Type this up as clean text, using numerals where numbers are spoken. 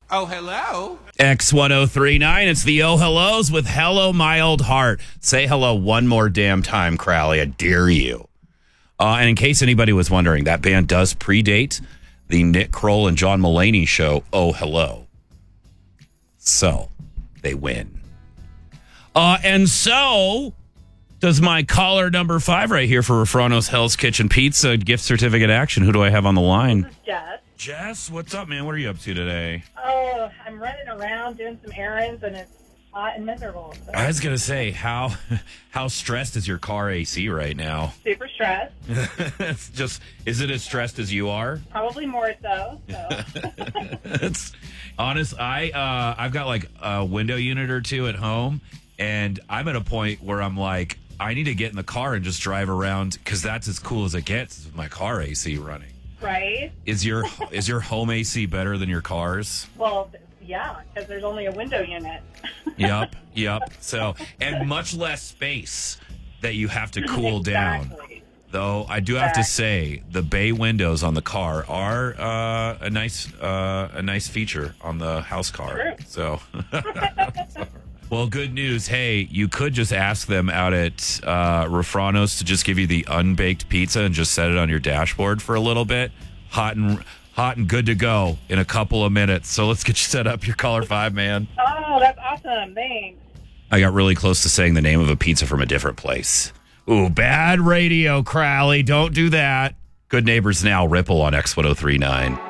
Oh, hello. X1039, it's the Oh Hellos with Hello My Old Heart. Say hello one more damn time, Crowley. I dare you. And in case anybody was wondering, that band does predate the Nick Kroll and John Mulaney show, Oh Hello. So, they win. And so, does my caller number 5 right here for Refrano's Hell's Kitchen Pizza gift certificate action. Who do I have on the line? This is Jess. Jess, what's up, man? What are you up to today? Oh, I'm running around doing some errands, and it's hot and miserable. So. I was going to say, how stressed is your car AC right now? Super stressed. It's just, is it as stressed as you are? Probably more so. It's honest. I've got like a window unit or two at home, and I'm at a point where I'm like, I need to get in the car and just drive around because that's as cool as it gets with my car AC running. Right? Is your home AC better than your car's? Well, yeah, because there's only a window unit. Yep. So, and much less space that you have to cool down. Exactly. Though I do have to say, the bay windows on the car are a nice feature on the house car. True. So, well, good news. Hey, you could just ask them out at Refrano's to just give you the unbaked pizza and just set it on your dashboard for a little bit, hot and good to go in a couple of minutes. So let's get you set up. Your caller 5, man. Oh, that's awesome. Thanks. I got really close to saying the name of a pizza from a different place. Ooh, bad radio, Crowley. Don't do that. Good Neighbors Now, Ripple on X1039.